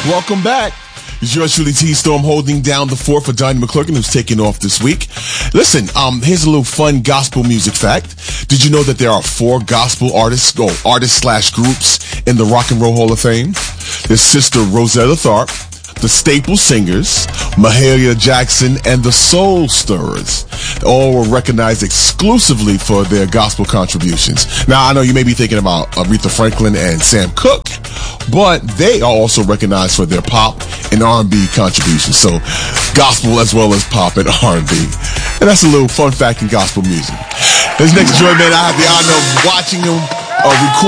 Welcome back. It's yours truly, T-Storm, holding down the fort for Donnie McClurkin, who's taking off this week. Listen, here's a little fun gospel music fact. Did you know that there are 4 gospel artists/groups in the Rock and Roll Hall of Fame? There's Sister Rosetta Tharpe, the Staple Singers, Mahalia Jackson, and the Soul Stirrers. All were recognized exclusively for their gospel contributions. Now, I know you may be thinking about Aretha Franklin and Sam Cooke, but they are also recognized for their pop and R&B contributions. So, gospel as well as pop and R&B. And that's a little fun fact in gospel music. This next joint, man, I have the honor of watching him record